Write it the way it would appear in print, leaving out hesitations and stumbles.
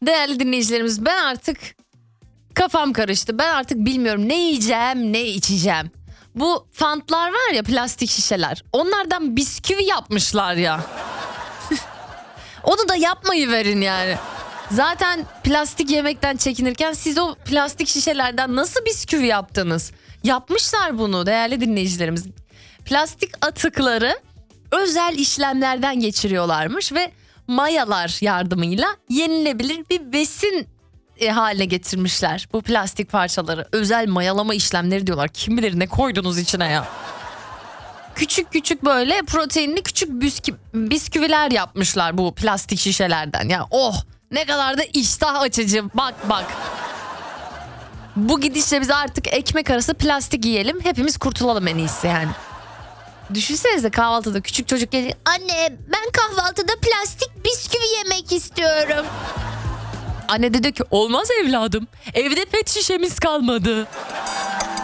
Değerli dinleyicilerimiz, ben artık kafam karıştı. Ben artık bilmiyorum ne yiyeceğim, ne içeceğim. Bu fantlar var ya, plastik şişeler. Onlardan bisküvi yapmışlar ya. Onu da yapmayı verin yani. Zaten plastik yemekten çekinirken siz o plastik şişelerden nasıl bisküvi yaptınız? Yapmışlar bunu değerli dinleyicilerimiz. Plastik atıkları özel işlemlerden geçiriyorlarmış ve mayalar yardımıyla yenilebilir bir besin haline getirmişler bu plastik parçaları. Özel mayalama işlemleri diyorlar. Kim bilir ne koydunuz içine ya. Küçük küçük böyle proteinli küçük bisküviler yapmışlar bu plastik şişelerden. Ya oh, ne kadar da iştah açıcı. Bak. Bu gidişle biz artık ekmek arası plastik yiyelim. Hepimiz kurtulalım en iyisi yani. Düşünsenize, kahvaltıda küçük çocuk geliyor. Anne, ben kahvaltıda plastik bisküvi yemek istiyorum. Anne dedi ki olmaz evladım. Evde pet şişemiz kalmadı.